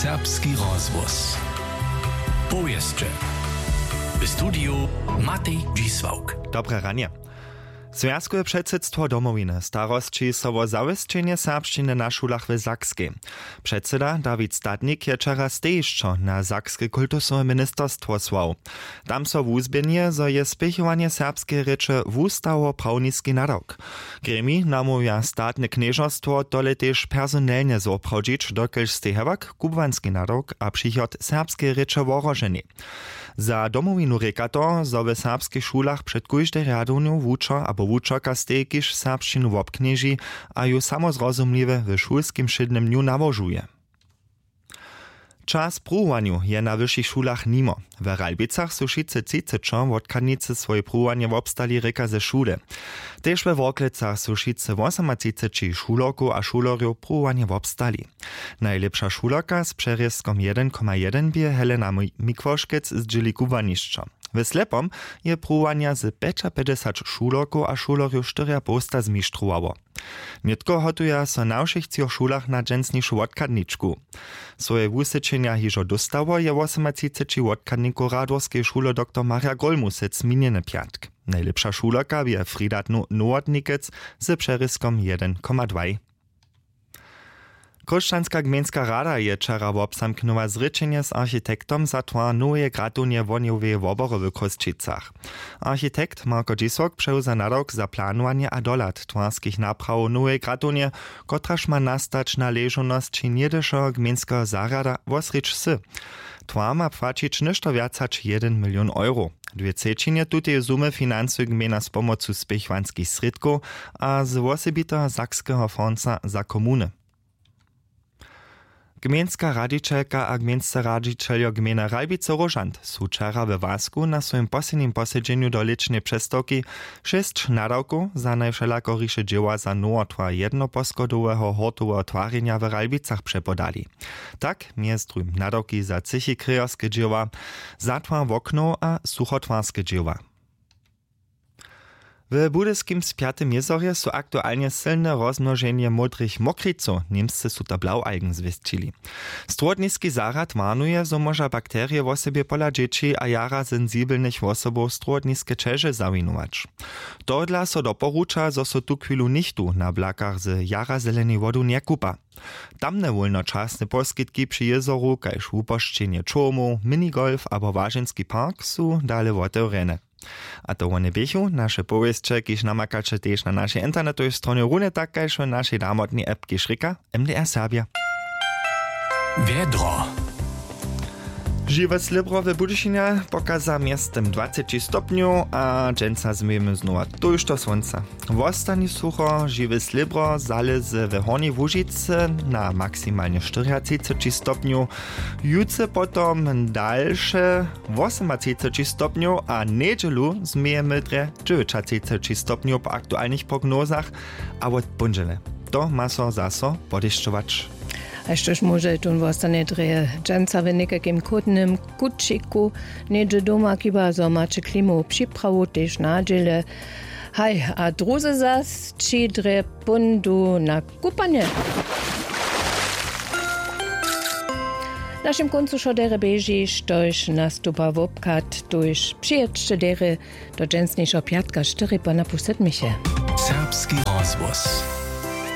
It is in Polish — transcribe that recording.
Serbski rozhłos. Powieszcze. W studiu Matej Dzisłauk. Dobre ranie. Związkowe předsydstwo domowiny starostči so wo zawěsćenje serbšćiny na šulach w Sakskej. Předsyda David Stadnik je wczera stejšćo na Sakske kultusové ministerstwo słał. Tam so wuzběnje, zo je spěchovanje serbskiej reče wustało prawniski nadok. Gremi namówia statne knieżostwo dole też personelnie zopravdžić, dokelž stehewak kubwanski nadok a přichod serbskiej reče woroženi. Za domowinu reka to, zo w serbskich šulach před kujžde radovňu wučo abo wučoka stejkiš serbšćinu wobknieži a ju samozrozumliwe w šulskim šednym dniu nawožuje. Czas pruwanju je na wyższych szulach nimo. W Ralbicach su šice cicečo wodkadnicy swoje pruwanje wobstali reka ze szule. Tež we Worklecach su šice 38 šuloku a šulorju pruwanje wobstali. Najlepsza šuloka z přerjeskom 1,1 bie Helena Mikwoszkec z dźili kubanišćo. W Slepom je pruwanja z 55 šuloku a šulorju 4 posta zmištrowało. Nietko hotuja so na všich cioch šulach na dżensnišu wodkadničku. Swoje wusečenja hižo dostało je 38 wodkadniku Radworskiej šule dr. Maria Golmusec minjene piatk. Najlepsza šuloka je Frida Nowotnikec z přeryskom 1,2. Košćanska gmejnska rada je wczera wobsamknęła zrečenje z architektom za twa nowe gradunje woniowe wobory w Kosčicach. Architekt Marko Dzisłauk przewza nadok za planowanie a dolat twarskich napraw nowe gradunje, kotraż ma nastać na leżonost či niedyszo gmejnska zarada wosricz sy. Twa ma płacić ništo wiacać 1 milion euro. 2/3 tutej sumy finansuje gmejna z pomocu spěchwanskich sredków a z wosebita Sakskiego fonda za komuny. Gmejnska radźičelka a gmejnscy radźičeljo gmejna Ralbice-Rožant su wczera we Wasku na swoim poslednim posiedzenju do lečnej přestawki 6 nadawków za najwšelakoriše dzieła za nowotwar jednoposchodowego hortowego twarjenja w Ralbicach przepodali. Tak, między nadawki za cychi kryjorskie dzieła, zatwar wokno a suchotwarskie dzieła. W budyskim spiatym jezorje su aktualnie silne rozmnożenie modrych mokriców, niemscy su to blaualgen zwieścili. Strodniski zarad warnuje, zo może bakterie w osobie pola dzieci a jara sensibelnych osobów strodniskie czeże zawinować. To dla so doporucza, zo so tu chwilu nichtu na blakach z jara zelenej wodu nie kupa. Tamne wolnoczasne poskitki przy jezoru, kajż uposzczenie czomu, minigolf abo waženski park su dale woteurene. A to one biechu, nasze powieszcze, kiż namakacze też na naszej internetowej stronie rune tak, kajż w naszej damotnej appki Šrika MDR Serbia. Wiedro. Žiwe slibro w Budyšinie pokaza miestem 20 stopniów, a dżęca zmyjemy znowu tuż do słońca. W ostani sucho žiwe slibro zalezy w Hornej Łužicy na maksymalnie 40 stopniów, jutrze potom dalsze 38 stopniów, a niedzielu zmyjemy 39 stopniów po aktualnych prognozach, a od bunžele. To ma so zaso podešťovač. A štož môže tu vlastne dre džanca v nekakým kutnym kutčiku, neže doma kiba zo máče klimu připravu tež nádžele. Haj, a druze zas, či dre pundu na kupanie. Našim koncu šodere beži, štož nastupa v obkat, tuž přijeďte dere do džensnejšo piatka 4 po napu 7. Serbski rozhłos.